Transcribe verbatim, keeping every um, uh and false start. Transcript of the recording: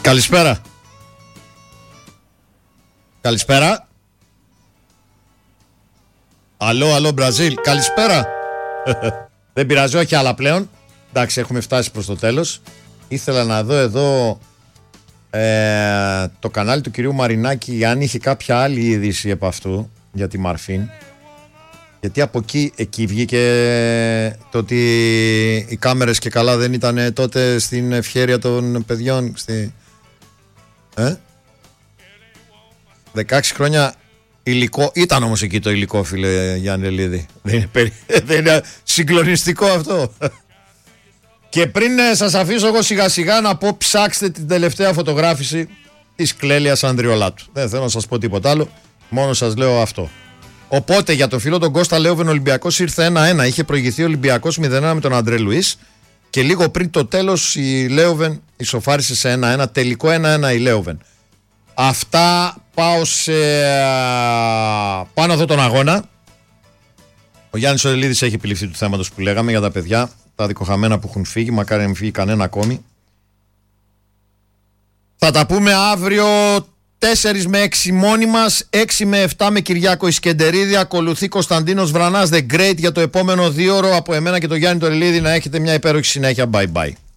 Καλησπέρα. Καλησπέρα. Αλλό, αλλό Μπραζίλ. Καλησπέρα. Δεν πειράζει, όχι άλλα πλέον. Εντάξει, έχουμε φτάσει προς το τέλος. Ήθελα να δω εδώ ε, το κανάλι του κυρίου Μαρινάκη αν είχε κάποια άλλη είδηση από αυτού για τη Μαρφίν. Γιατί από εκεί, εκεί βγήκε το ότι οι κάμερες και καλά δεν ήταν τότε στην ευχέρεια των παιδιών. Στη... Ε? δεκαέξι χρόνια υλικό. Ήταν όμως εκεί το υλικό, φίλε Γιάννη Ελίδη. Δεν είναι, περι... δεν είναι συγκλονιστικό αυτό. Και πριν σας αφήσω εγώ σιγά σιγά να πω, ψάξτε την τελευταία φωτογράφηση της Κλέλιας Ανδριολάτου. Δεν θέλω να σας πω τίποτα άλλο, μόνο σας λέω αυτό. Οπότε για το φίλο τον Κώστα Λέοβεν, ο Ολυμπιακός ήρθε ένα ένα. Είχε προηγηθεί ο Ολυμπιακός μηδέν ένα με τον Αντρέ Λουίς. Και λίγο πριν το τέλος η Λέοβεν ισοφάρισε σε ένα ένα. Τελικό ένα ένα η Λέοβεν. Αυτά, πάω σε... πάω να δω τον αγώνα. Ο Γιάννης Ορελίδης έχει επιληφθεί του θέματος που λέγαμε για τα παιδιά. Τα δικοχαμένα που έχουν φύγει. Μακάρι να μην φύγει κανένα ακόμη. Θα τα πούμε αύριο. τέσσερα με έξι μόνοι μας, έξι με επτά με Κυριάκο Ισκεντερίδη. Ακολουθεί Κωνσταντίνος Βρανάς The Great για το επόμενο δύο ώρο. Από εμένα και τον Γιάννη Τορελίδη, να έχετε μια υπέροχη συνέχεια. Bye bye.